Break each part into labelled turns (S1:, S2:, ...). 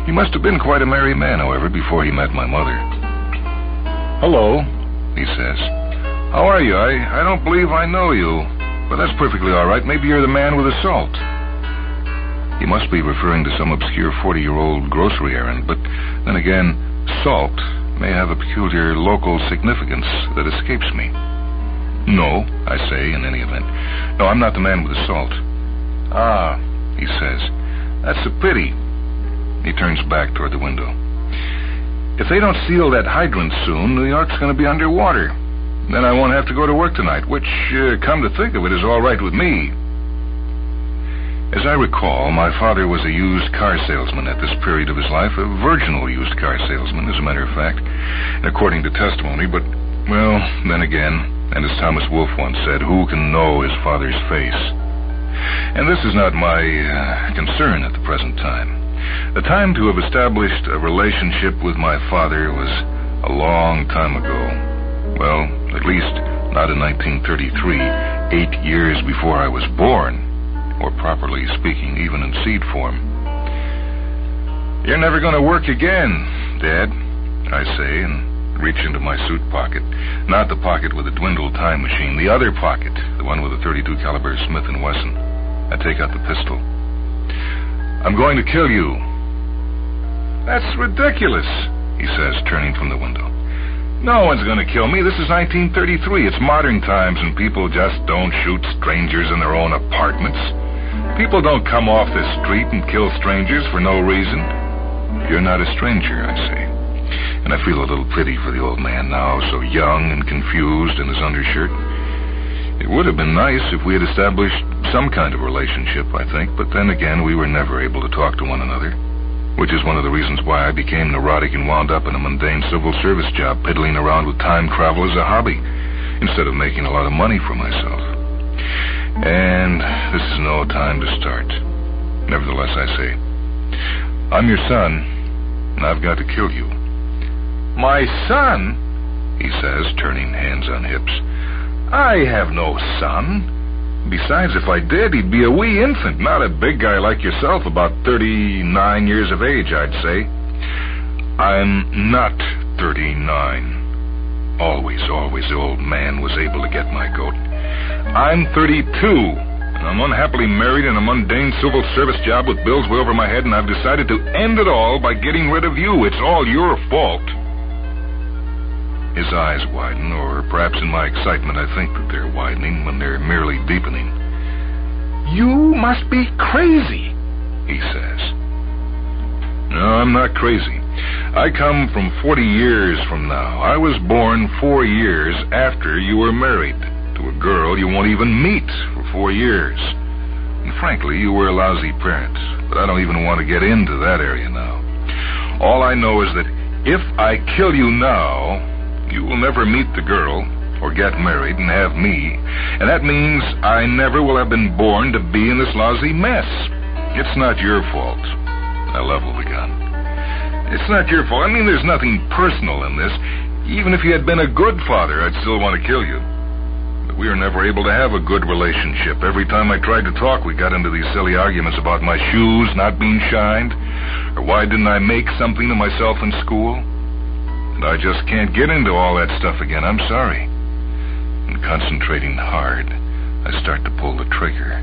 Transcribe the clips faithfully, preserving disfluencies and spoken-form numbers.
S1: He must have been quite a merry man, however, before he met my mother. "Hello," he says. "How are you? I, I don't believe I know you. But that's perfectly all right. Maybe you're the man with the salt." He must be referring to some obscure forty-year-old grocery errand, but then again, salt may have a peculiar local significance that escapes me. "No," I say, in any event. "No, I'm not the man with the salt." "Ah," he says, "that's a pity." He turns back toward the window. "If they don't seal that hydrant soon, New York's going to be underwater. Then I won't have to go to work tonight, which, uh, come to think of it, is all right with me." As I recall, my father was a used car salesman at this period of his life, a virginal used car salesman, as a matter of fact, according to testimony, but, well, then again, and as Thomas Wolfe once said, who can know his father's face? And this is not my uh, concern at the present time. The time to have established a relationship with my father was a long time ago. Well, at least not in nineteen thirty-three, eight years before I was born, or properly speaking, even in seed form. "You're never going to work again, Dad," I say, and reach into my suit pocket. Not the pocket with the dwindled time machine, the other pocket, the one with the thirty-two caliber Smith and Wesson. I take out the pistol. "I'm going to kill you." "That's ridiculous," he says, turning from the window. "No one's going to kill me. This is nineteen thirty-three. It's modern times, and people just don't shoot strangers in their own apartments. People don't come off the street and kill strangers for no reason." "You're not a stranger," I say. And I feel a little pity for the old man now, so young and confused in his undershirt. It would have been nice if we had established some kind of relationship, I think, but then again, we were never able to talk to one another, which is one of the reasons why I became neurotic and wound up in a mundane civil service job, piddling around with time travel as a hobby, instead of making a lot of money for myself. And this is no time to start. Nevertheless, I say, "I'm your son, and I've got to kill you." "My son?" he says, turning hands on hips. "I have no son. Besides, if I did, he'd be a wee infant, not a big guy like yourself, about thirty-nine years of age, I'd say." "I'm not thirty-nine. Always, always the old man was able to get my goat. "I'm thirty-two, and I'm unhappily married in a mundane civil service job with bills way over my head, and I've decided to end it all by getting rid of you. It's all your fault." His eyes widen, or perhaps in my excitement I think that they're widening when they're merely deepening. "You must be crazy," he says. "No, I'm not crazy. I come from forty years from now. I was born four years after you were married to a girl you won't even meet for four years. And frankly, you were a lousy parent, but I don't even want to get into that area now. All I know is that if I kill you now, you will never meet the girl or get married and have me, and that means I never will have been born to be in this lousy mess. It's not your fault." I level the gun. "It's not your fault. I mean, there's nothing personal in this. Even if you had been a good father, I'd still want to kill you. But we were never able to have a good relationship. Every time I tried to talk, we got into these silly arguments about my shoes not being shined, or why didn't I make something of myself in school. And I just can't get into all that stuff again. I'm sorry." And concentrating hard, I start to pull the trigger.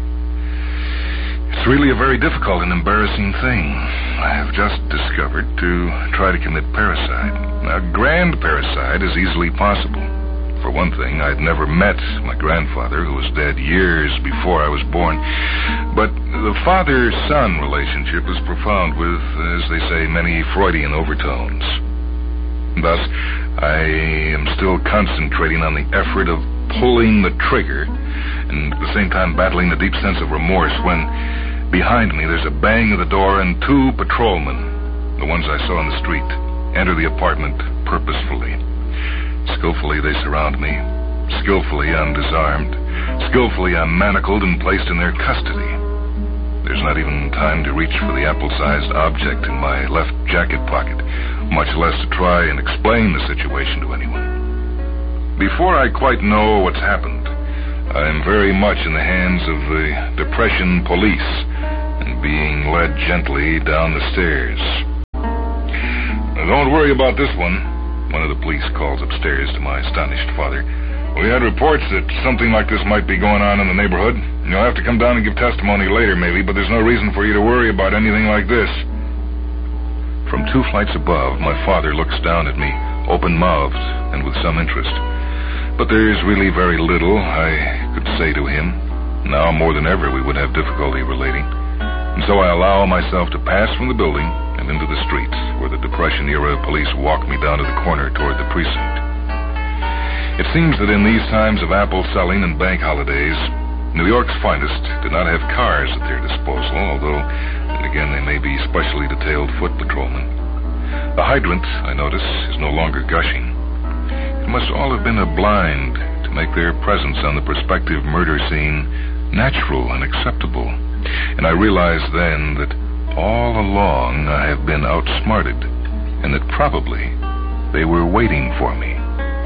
S1: It's really a very difficult and embarrassing thing. I have just discovered to try to commit parricide. Now, grand parricide is easily possible. For one thing, I'd never met my grandfather, who was dead years before I was born. But the father-son relationship is profound with, as they say, many Freudian overtones. Thus, I am still concentrating on the effort of pulling the trigger, and at the same time battling the deep sense of remorse when behind me there's a bang of the door and two patrolmen, the ones I saw on the street, enter the apartment purposefully. Skillfully they surround me. Skillfully I'm disarmed. Skillfully I'm manacled and placed in their custody. There's not even time to reach for the apple-sized object in my left jacket pocket, much less to try and explain the situation to anyone. Before I quite know what's happened, I am very much in the hands of the Depression Police and being led gently down the stairs. Don't worry about this one, one of the police calls upstairs to my astonished father. We had reports that something like this might be going on in the neighborhood. You'll have to come down and give testimony later, maybe, but there's no reason for you to worry about anything like this. From two flights above, my father looks down at me, open-mouthed and with some interest. But there's really very little I could say to him. Now, more than ever, we would have difficulty relating. And so I allow myself to pass from the building and into the streets, where the Depression-era police walk me down to the corner toward the precinct. It seems that in these times of apple selling and bank holidays, New York's finest do not have cars at their disposal, although, and again, they may be specially detailed foot patrolmen. The hydrant, I notice, is no longer gushing. It must all have been a blind to make their presence on the prospective murder scene natural and acceptable. And I realize then that all along I have been outsmarted, and that probably they were waiting for me.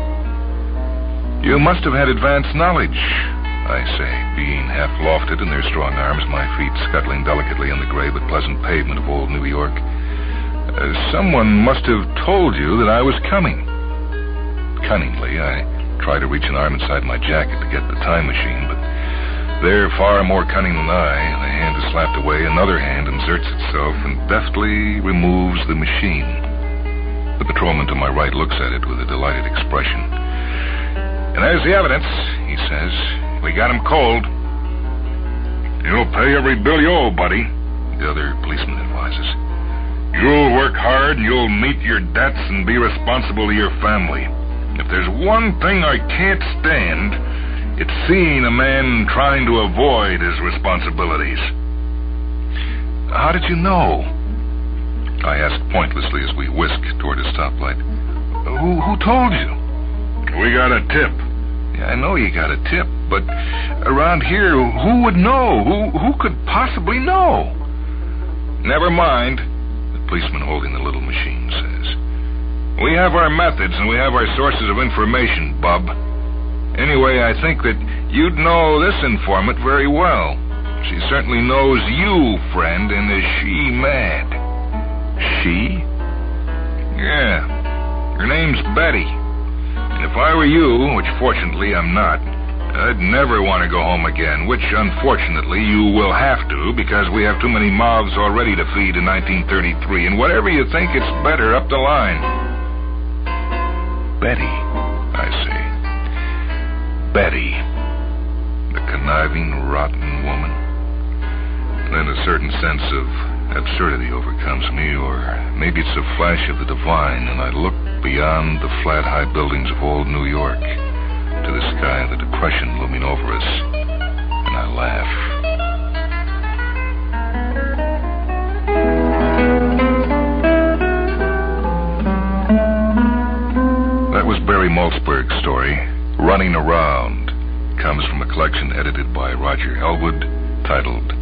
S1: You must have had advanced knowledge, I say, being half lofted in their strong arms, my feet scuttling delicately on the gray but pleasant pavement of old New York. Uh, someone must have told you that I was coming. Cunningly, I try to reach an arm inside my jacket to get the time machine, but they're far more cunning than I. The hand is slapped away, another hand inserts itself and deftly removes the machine. The patrolman to my right looks at it with a delighted expression. And there's the evidence, he says. We got him cold. You'll pay every bill you owe, buddy, the other policeman advises. You'll work hard and you'll meet your debts and be responsible to your family. If there's one thing I can't stand, it's seeing a man trying to avoid his responsibilities. How did you know? I asked pointlessly as we whisked toward a stoplight. Who, who told you? We got a tip. Yeah, I know you got a tip, but around here, who would know? Who who could possibly know? Never mind, the policeman holding the little machine says. We have our methods and we have our sources of information, bub. Anyway, I think that you'd know this informant very well. She certainly knows you, friend, and is she mad? She? Yeah. Her name's Betty. And if I were you, which fortunately I'm not, I'd never want to go home again, which unfortunately you will have to because we have too many mouths already to feed in nineteen thirty-three, and whatever you think, it's better up the line. Betty, I say. Betty. The conniving, rotten woman. And then a certain sense of absurdity overcomes me, or maybe it's a flash of the divine, and I look beyond the flat, high buildings of old New York to the sky and the Depression looming over us, and I laugh. That was Barry Maltzberg's story, Running Around. It comes from a collection edited by Roger Elwood, titled